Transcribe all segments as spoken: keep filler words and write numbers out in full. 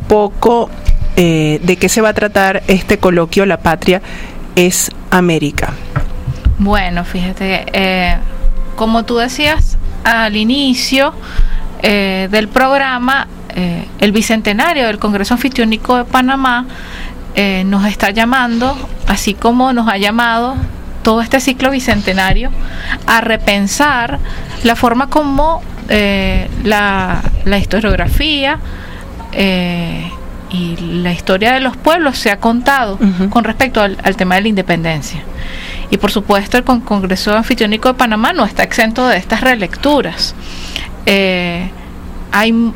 poco eh, de qué se va a tratar este coloquio La Patria es América. Bueno, fíjate, eh, como tú decías al inicio eh, del programa, eh, el bicentenario del Congreso Anfitriónico de Panamá eh, nos está llamando, así como nos ha llamado todo este ciclo bicentenario, a repensar la forma como eh, la, la historiografía eh, y la historia de los pueblos se ha contado uh-huh. con respecto al, al tema de la independencia. Y por supuesto el Con- Congreso Anfitriónico de Panamá no está exento de estas relecturas. Eh, hay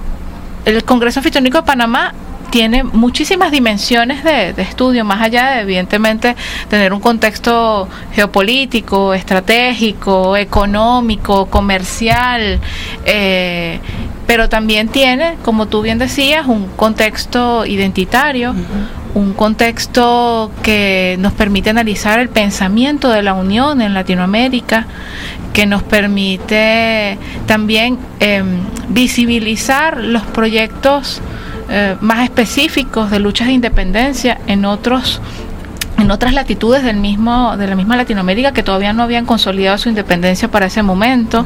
el Congreso Anfitriónico de Panamá tiene muchísimas dimensiones de, de estudio, más allá de, evidentemente, tener un contexto geopolítico, estratégico, económico, comercial, eh, pero también tiene, como tú bien decías, un contexto identitario, uh-huh. un contexto que nos permite analizar el pensamiento de la Unión en Latinoamérica, que nos permite también eh, visibilizar los proyectos Eh, más específicos de luchas de independencia en otros en otras latitudes del mismo de la misma Latinoamérica que todavía no habían consolidado su independencia para ese momento,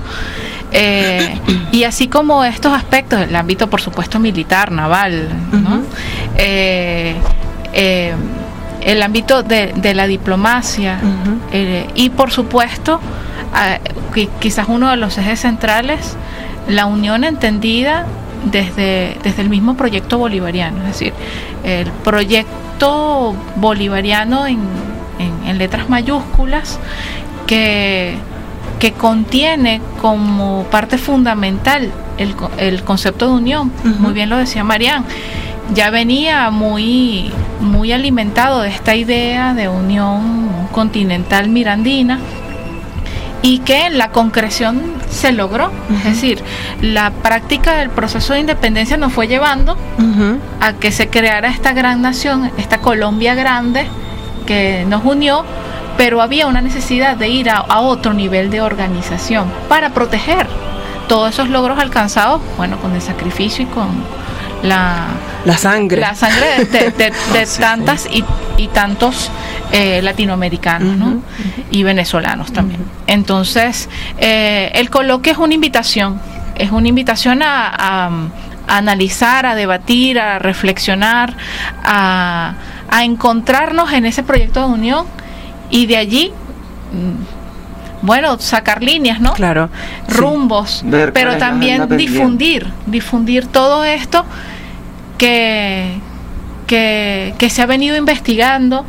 eh, y así como estos aspectos del ámbito, por supuesto, militar, naval, ¿no? Uh-huh. eh, eh, el ámbito de, de la diplomacia, uh-huh. eh, y por supuesto eh, quizás uno de los ejes centrales, la unión entendida desde, desde el mismo proyecto bolivariano, es decir, el proyecto bolivariano en, en, en letras mayúsculas que, que contiene como parte fundamental el, el concepto de unión. Uh-huh. Muy bien lo decía Marian, ya venía muy, muy alimentado de esta idea de unión continental mirandina, y que en la concreción se logró. Uh-huh. Es decir, la práctica del proceso de independencia nos fue llevando uh-huh. a que se creara esta gran nación, esta Colombia grande que nos unió, pero había una necesidad de ir a, a otro nivel de organización para proteger todos esos logros alcanzados, bueno, con el sacrificio y con la, la sangre la sangre de, de, de, de sí, tantas sí. Y, y tantos eh, latinoamericanos, uh-huh, ¿no? Uh-huh. Y venezolanos también. Uh-huh. Entonces eh, el coloquio es una invitación es una invitación a, a, a analizar, a debatir, a reflexionar, a, a encontrarnos en ese proyecto de unión, y de allí bueno, sacar líneas, ¿no? Claro. Rumbos, sí. Pero también difundir, difundir todo esto que, que, que se ha venido investigando,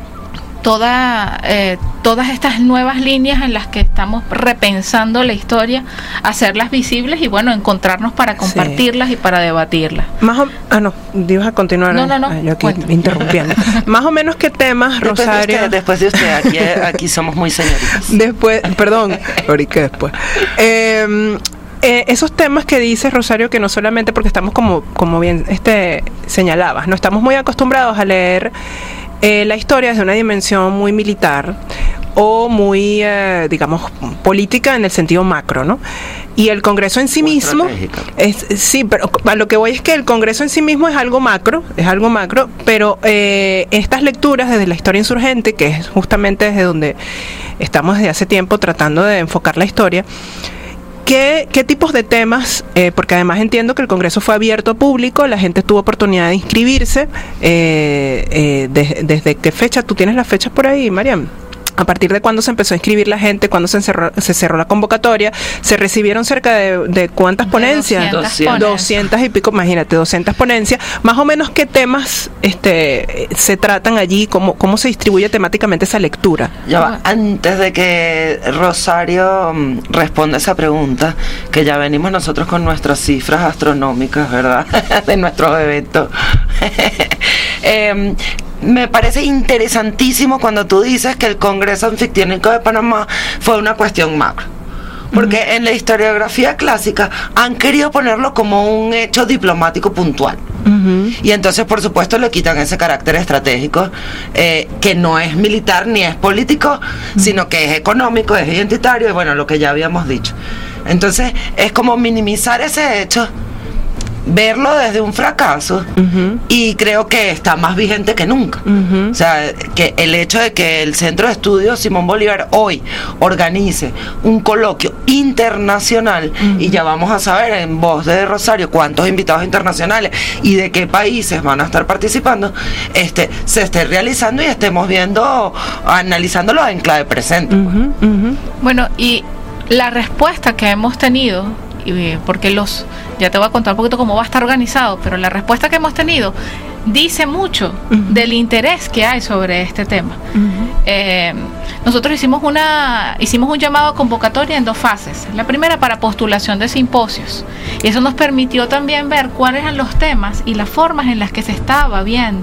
toda, eh, todas estas nuevas líneas en las que estamos repensando la historia, hacerlas visibles y bueno, encontrarnos para compartirlas, sí. Y para debatirlas. Más o, ah, no, ibas a continuar. No, no, no. Ah, yo aquí interrumpiendo. Más o menos qué temas, después Rosario. De usted, después de usted, aquí, aquí somos muy señoritas. Después, perdón, ahorita después. Eh, Eh, esos temas que dices, Rosario, que no solamente porque estamos como, como bien este señalabas, no estamos muy acostumbrados a leer eh, la historia desde una dimensión muy militar o muy, eh, digamos, política en el sentido macro, ¿no? Y el Congreso en sí mismo es, sí, pero a lo que voy es que el Congreso en sí mismo es algo macro, es algo macro, pero eh, estas lecturas desde la historia insurgente, que es justamente desde donde estamos desde hace tiempo tratando de enfocar la historia, ¿Qué, ¿Qué tipos de temas? Eh, porque además entiendo que el Congreso fue abierto a público, la gente tuvo oportunidad de inscribirse. Eh, eh, de, ¿Desde qué fecha? ¿Tú tienes las fechas por ahí, Mariam? ¿A partir de cuándo se empezó a inscribir la gente? ¿Cuándo se, encerró, se cerró la convocatoria? ¿Se recibieron cerca de, de cuántas de ponencias? doscientas, doscientas y pico, imagínate, doscientas ponencias. Más o menos, ¿qué temas este, se tratan allí? ¿Cómo, cómo se distribuye temáticamente esa lectura? Ya va, antes de que Rosario um, responda esa pregunta, que ya venimos nosotros con nuestras cifras astronómicas, ¿verdad? De nuestros eventos. eh, Me parece interesantísimo cuando tú dices que el Congreso Anfitriónico de Panamá fue una cuestión macro, porque uh-huh. en la historiografía clásica han querido ponerlo como un hecho diplomático puntual, uh-huh. y entonces por supuesto le quitan ese carácter estratégico, eh, que no es militar ni es político, uh-huh. sino que es económico, es identitario, y bueno, lo que ya habíamos dicho. Entonces es como minimizar ese hecho verlo desde un fracaso, uh-huh. y creo que está más vigente que nunca. Uh-huh. O sea, que el hecho de que el Centro de Estudios Simón Bolívar hoy organice un coloquio internacional, uh-huh. y ya vamos a saber en voz de Rosario cuántos invitados internacionales y de qué países van a estar participando, este se esté realizando y estemos viendo, analizándolo en clave presente. Uh-huh. Uh-huh. Bueno, y la respuesta que hemos tenido, porque los, ya te voy a contar un poquito cómo va a estar organizado, pero la respuesta que hemos tenido dice mucho, uh-huh. del interés que hay sobre este tema. Uh-huh. Eh, nosotros hicimos una hicimos un llamado a convocatoria en dos fases. La primera para postulación de simposios, y eso nos permitió también ver cuáles eran los temas y las formas en las que se estaba viendo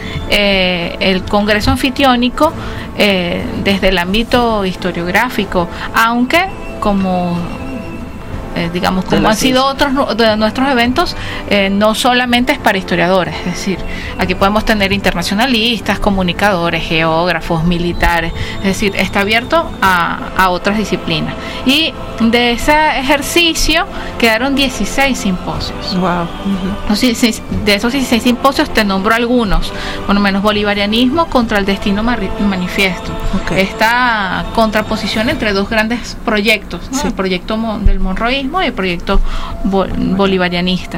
eh, el Congreso Anfitriónico eh, desde el ámbito historiográfico, aunque como Eh, digamos, como han sido otros de nuestros eventos, eh, no solamente es para historiadores, es decir, aquí podemos tener internacionalistas, comunicadores, geógrafos, militares, es decir, está abierto a, a otras disciplinas. Y de ese ejercicio quedaron dieciséis simposios. Wow. Uh-huh. De esos dieciséis simposios te nombro algunos, por lo menos bolivarianismo contra el destino manifiesto. Okay. Esta contraposición entre dos grandes proyectos, ¿no? Sí. El proyecto del Monroe y el proyecto bol- bolivarianista.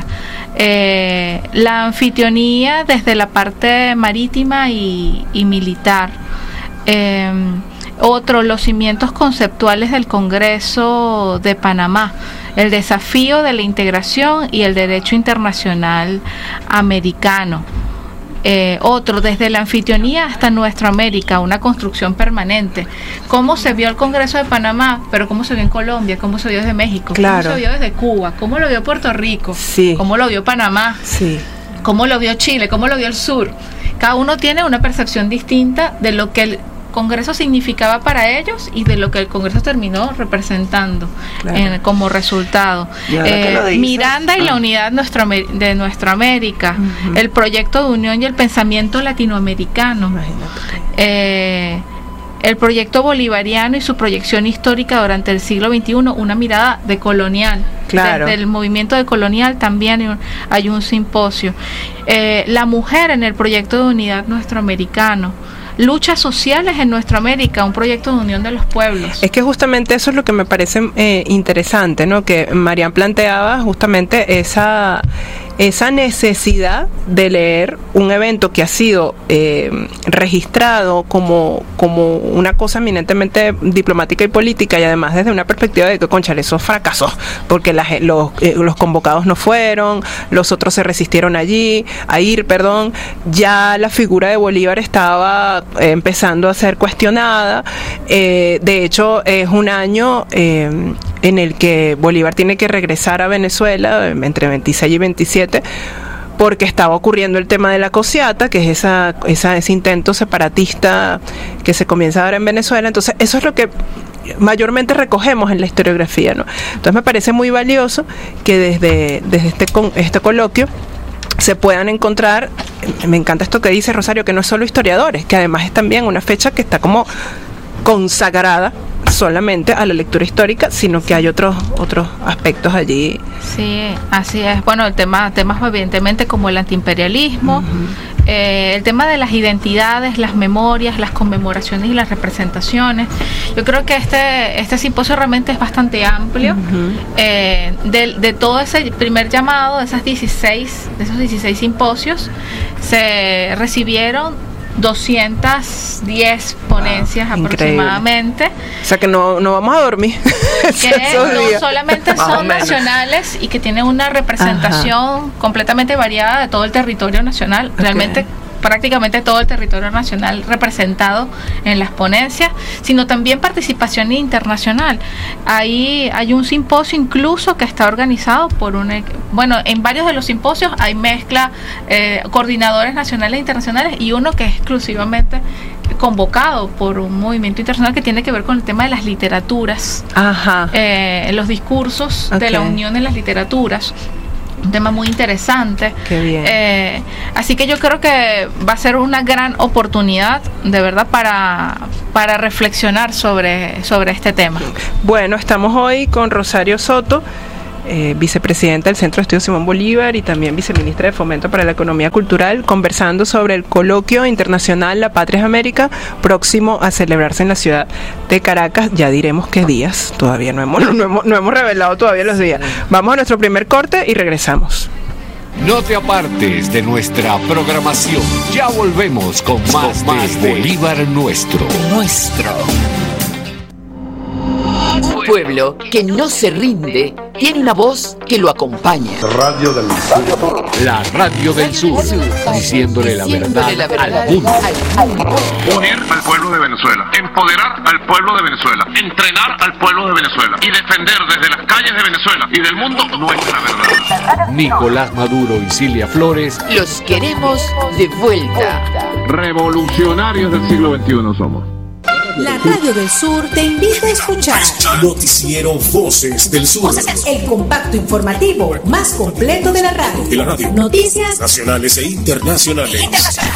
Eh, la anfitrionía desde la parte marítima y, y militar. Eh, otro, los cimientos conceptuales del Congreso de Panamá, el desafío de la integración y el derecho internacional americano. Eh, otro, desde la anfitrionía hasta Nuestra América, una construcción permanente. ¿Cómo se vio el Congreso de Panamá? Pero ¿cómo se vio en Colombia? ¿Cómo se vio desde México? Claro. ¿Cómo se vio desde Cuba? ¿Cómo lo vio Puerto Rico? Sí. ¿Cómo lo vio Panamá? Sí. ¿Cómo lo vio Chile? ¿Cómo lo vio el sur? Cada uno tiene una percepción distinta de lo que el Congreso significaba para ellos y de lo que el Congreso terminó representando, claro, en, como resultado. Eh, Miranda y ah. la unidad nuestro, de Nuestra América, uh-huh. el proyecto de unión y el pensamiento latinoamericano, eh, el proyecto bolivariano y su proyección histórica durante el siglo veintiuno, una mirada decolonial. Claro. Desde el movimiento decolonial también hay un, hay un simposio. Eh, la mujer en el proyecto de unidad nuestroamericano. Luchas sociales en Nuestra América, un proyecto de unión de los pueblos. Es que justamente eso es lo que me parece eh, interesante, ¿no? Que Marian planteaba justamente esa esa necesidad de leer un evento que ha sido eh, registrado como, como una cosa eminentemente diplomática y política, y además desde una perspectiva de que, conchale, eso fracasó, porque las, los, eh, los convocados no fueron, los otros se resistieron allí, a ir, perdón, ya la figura de Bolívar estaba eh, empezando a ser cuestionada. Eh, de hecho, es un año eh, en el que Bolívar tiene que regresar a Venezuela, entre veintiséis y veintisiete, porque estaba ocurriendo el tema de la Cociata, que es esa, esa, ese intento separatista que se comienza a dar en Venezuela. Entonces, eso es lo que mayormente recogemos en la historiografía, ¿no? Entonces, me parece muy valioso que desde, desde este, con, este coloquio se puedan encontrar, me encanta esto que dice Rosario, que no es solo historiadores, que además es también una fecha que está como consagrada solamente a la lectura histórica, sino que hay otros otros aspectos allí. Sí, así es. Bueno, el tema temas evidentemente como el antiimperialismo, uh-huh. eh, el tema de las identidades, las memorias, las conmemoraciones y las representaciones. Yo creo que este este simposio realmente es bastante amplio. Uh-huh. eh, de, de todo ese primer llamado, de esas dieciséis, de esos dieciséis simposios, se recibieron doscientas diez ponencias, wow, aproximadamente. Increíble. O sea que no, no vamos a dormir. Que no solamente son nacionales y que tienen una representación, ajá, completamente variada de todo el territorio nacional. Okay. Realmente prácticamente todo el territorio nacional representado en las ponencias, sino también participación internacional. Ahí hay un simposio incluso que está organizado por un, bueno, en varios de los simposios hay mezcla, eh, coordinadores nacionales e internacionales, y uno que es exclusivamente convocado por un movimiento internacional que tiene que ver con el tema de las literaturas, ajá, eh, los discursos, okay, de la unión en las literaturas. Un tema muy interesante. Qué bien. Eh, así que yo creo que va a ser una gran oportunidad, de verdad, para, para reflexionar sobre, sobre este tema. Bueno, estamos hoy con Rosario Soto, eh, vicepresidenta del Centro de Estudios Simón Bolívar y también viceministra de Fomento para la Economía Cultural, conversando sobre el coloquio internacional La Patria es América, próximo a celebrarse en la ciudad de Caracas. Ya diremos qué días, todavía no hemos, no hemos, no hemos revelado todavía los días. Vamos a nuestro primer corte y regresamos. No te apartes de nuestra programación. Ya volvemos con más, con más de Bolívar Nuestro. Nuestro. Un pueblo que no se rinde tiene una voz que lo acompaña. Radio del Sur. La Radio del Sur, diciéndole la verdad, la verdad al mundo. Unir al pueblo de Venezuela, empoderar al pueblo de Venezuela, entrenar al pueblo de Venezuela y defender desde las calles de Venezuela y del mundo nuestra verdad. Nicolás Maduro y Cilia Flores. Los queremos de vuelta. Revolucionarios del siglo veintiuno somos. La Radio del Sur te invita a escuchar Noticiero Voces del Sur, el compacto informativo más completo de la radio. De la radio. Noticias nacionales e internacionales.